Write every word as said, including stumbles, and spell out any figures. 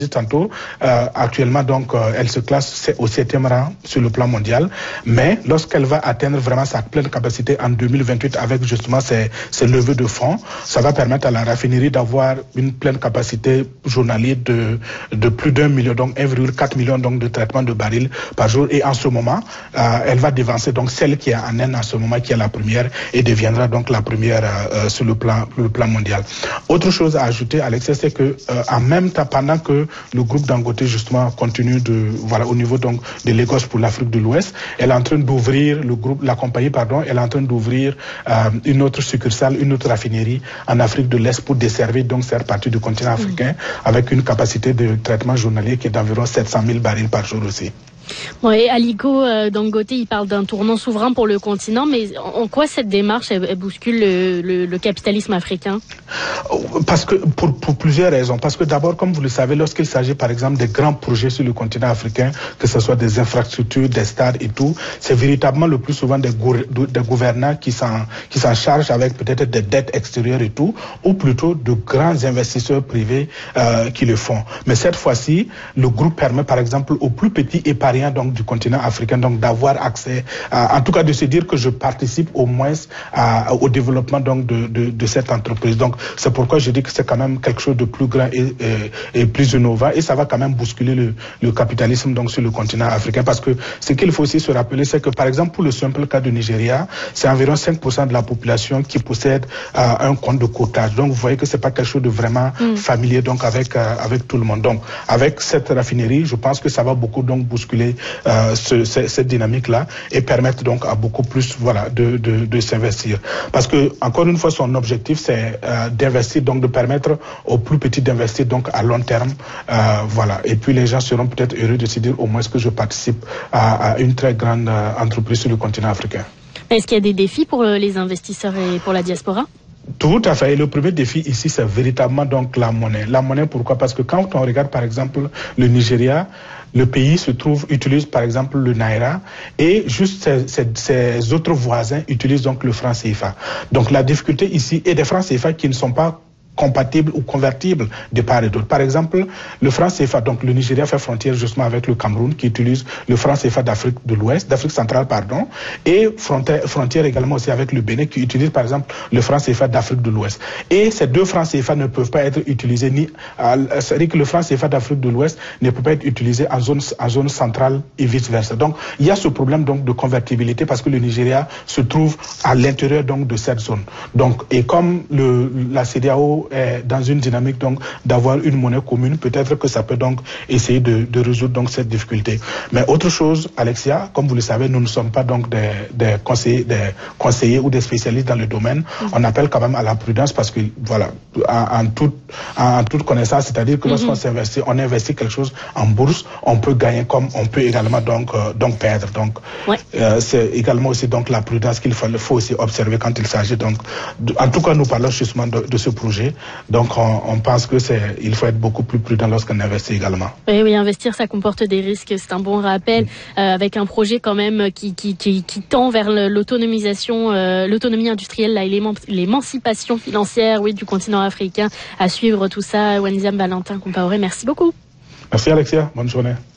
tantôt, euh, actuellement donc euh, elle se classe au septième rang sur le plan mondial, mais lorsqu'elle va atteindre vraiment sa pleine capacité en deux mille vingt-huit avec justement ces, ces levées de fonds, ça va permettre à la raffinerie d'avoir une pleine capacité journalière de, de plus d'un million, donc un virgule quatre million donc de traitements de barils par jour, et en ce moment euh, elle va devancer donc celle qui est en Inde en ce moment, qui est la première, et deviendra donc la première euh, sur le plan, le plan mondial. Autre chose à ajouter, Alexia, c'est que euh, en même temps, pendant que le groupe Dangote justement continue de voilà au niveau donc de Lagos pour l'Afrique de l'Ouest, elle est en train d'ouvrir le groupe, la compagnie pardon, elle est en train d'ouvrir euh, une autre succursale, une autre raffinerie en Afrique de l'Est pour desservir donc cette partie du continent africain, mmh. avec une capacité de traitement journalier qui est d'environ sept cent mille barils par jour aussi. Bon, et Aliko euh, Dangote, il parle d'un tournant souverain pour le continent, mais en quoi cette démarche elle, elle bouscule le, le, le capitalisme africain? Parce que pour, pour plusieurs raisons. Parce que d'abord, comme vous le savez, lorsqu'il s'agit par exemple des grands projets sur le continent africain, que ce soit des infrastructures, des stades et tout, c'est véritablement le plus souvent des, gou des gouvernants qui s'en qui s'en chargent avec peut-être des dettes extérieures et tout, ou plutôt de grands investisseurs privés euh, qui le font. Mais cette fois-ci, le groupe permet par exemple aux plus petits épargnants donc du continent africain donc d'avoir accès, à, en tout cas de se dire que je participe au moins à, au développement donc de, de, de cette entreprise. Donc c'est pourquoi je dis que c'est quand même quelque chose de plus grand et, et, et plus innovant, et ça va quand même bousculer le, le capitalisme donc sur le continent africain, parce que ce qu'il faut aussi se rappeler, c'est que par exemple pour le simple cas du Nigeria, c'est environ cinq pour cent de la population qui possède euh, un compte de cotage. Donc vous voyez que c'est pas quelque chose de vraiment mm. familier donc avec euh, avec tout le monde. Donc avec cette raffinerie, je pense que ça va beaucoup donc bousculer Euh, ce, ce, cette dynamique-là et permettre donc à beaucoup plus voilà de, de, de s'investir. Parce que encore une fois, son objectif c'est euh, d'investir, donc de permettre aux plus petits d'investir donc à long terme, euh, voilà. Et puis les gens seront peut-être heureux de se dire au moins que je participe à, à une très grande euh, entreprise sur le continent africain. Est-ce qu'il y a des défis pour les investisseurs et pour la diaspora? Tout à fait. Et le premier défi ici, c'est véritablement donc la monnaie. La monnaie, pourquoi? Parce que quand on regarde par exemple le Nigeria, le pays se trouve, utilise par exemple le Naira, et juste ses, ses, ses autres voisins utilisent donc le franc C F A. Donc la difficulté ici est des francs C F A qui ne sont pas compatibles ou convertibles de part et d'autre. Par exemple, le franc C F A, donc le Nigeria fait frontière justement avec le Cameroun qui utilise le franc C F A d'Afrique de l'Ouest, d'Afrique centrale, pardon, et frontière, frontière également aussi avec le Bénin qui utilise par exemple le franc C F A d'Afrique de l'Ouest. Et ces deux francs C F A ne peuvent pas être utilisés ni, c'est-à-dire que le franc C F A d'Afrique de l'Ouest ne peut pas être utilisé en zone, en zone centrale et vice-versa. Donc, il y a ce problème donc de convertibilité parce que le Nigeria se trouve à l'intérieur donc de cette zone. Donc, et comme le, la C E D E A O est dans une dynamique donc d'avoir une monnaie commune, peut-être que ça peut donc essayer de, de résoudre donc cette difficulté. Mais autre chose, Alexia, comme vous le savez, nous ne sommes pas donc des, des conseillers, des conseillers ou des spécialistes dans le domaine. Mm-hmm. On appelle quand même à la prudence parce que voilà, en, en toute en, en toute connaissance, c'est-à-dire que mm-hmm. lorsqu'on s'investit, on investit quelque chose en bourse, on peut gagner comme on peut également donc euh, donc perdre. Donc ouais. euh, c'est également aussi donc la prudence qu'il faut, faut aussi observer quand il s'agit donc de, en tout cas nous parlons justement de, de ce projet. Donc on, on pense que c'est il faut être beaucoup plus prudent lorsqu'on investit également. Oui, oui, investir ça comporte des risques, c'est un bon rappel, mmh. euh, avec un projet quand même qui qui qui, qui tend vers l'autonomisation, euh, l'autonomie industrielle, là, l'émancipation financière, oui, du continent africain. À suivre tout ça, Wenziam Valentin Compaoré, merci beaucoup. Merci Alexia, bonne journée.